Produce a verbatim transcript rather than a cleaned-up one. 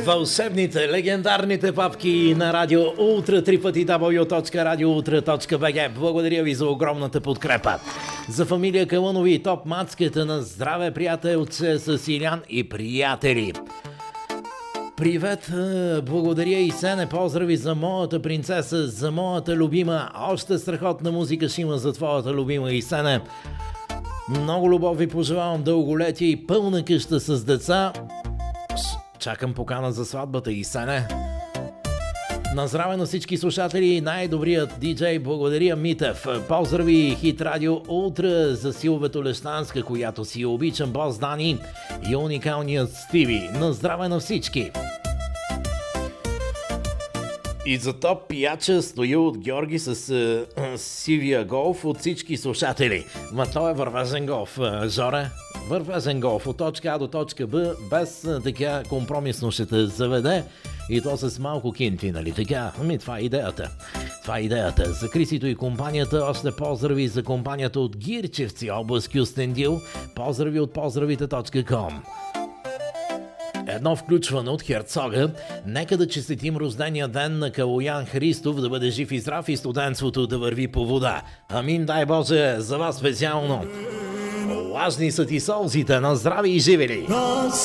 Вълшебните, легендарните папки на Радио Ултра, три пъти дабъл ю точка радио ултра точка би джи. Благодаря ви за огромната подкрепа. За фамилия Калънови и топ мацката на здраве, приятелче с Илян и приятели. Привет, благодаря и Сене, поздрави за моята принцеса, за моята любима. Още страхотна музика ще има за твоята любима и Сене. Много любов ви пожелавам, дълголетие и пълна къща с деца. Чакам покана за сватбата и Сене. На здраве на всички слушатели, най-добрият диджей, благодаря Митев. Поздрави Хит Радио Ултра за Силвето Лещанска, която си обичам, бос Дани и уникалният Стиви. На здраве на всички! И за топ пияча стои от Георги с е, е, сивия голф от всички слушатели. Ма то е вървежен голф, е, Жоре. Вървежен голф от точка А до точка Б, без е, така компромисно ще те заведе и то с малко кинти, нали така? Ами това е идеята. Това е идеята. За Крисито и компанията още поздрави за компанията от Гирчевци, област Кюстендил. Поздрави от поздравите точка ком. Едно включване от Херцога. Нека да честитим рождения ден на Калоян Христов, да бъде жив и здрав и студентството да върви по вода. Амин, дай Боже, за вас специално. Лажни са ти солзите, на здраве и живели!